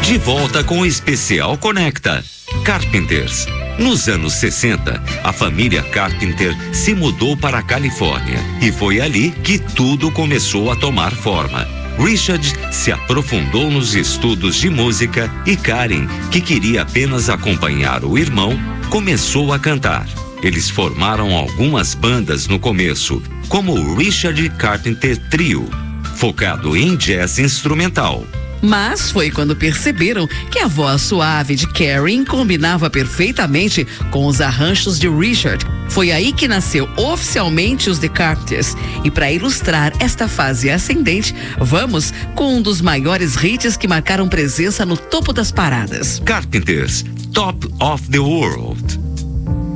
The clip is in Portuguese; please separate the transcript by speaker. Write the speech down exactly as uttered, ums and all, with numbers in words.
Speaker 1: De volta com o especial Conecta. Carpenters. Nos anos sessenta, a família Carpenter se mudou para a Califórnia e foi ali que tudo começou a tomar forma. Richard se aprofundou nos estudos de música e Karen, que queria apenas acompanhar o irmão, começou a cantar. Eles formaram algumas bandas no começo, como o Richard Carpenter Trio, focado em jazz instrumental.
Speaker 2: Mas foi quando perceberam que a voz suave de Karen combinava perfeitamente com os arranjos de Richard. Foi aí que nasceu oficialmente os The Carpenters. E para ilustrar esta fase ascendente, vamos com um dos maiores hits que marcaram presença no topo das paradas.
Speaker 1: Carpenters, Top of the World.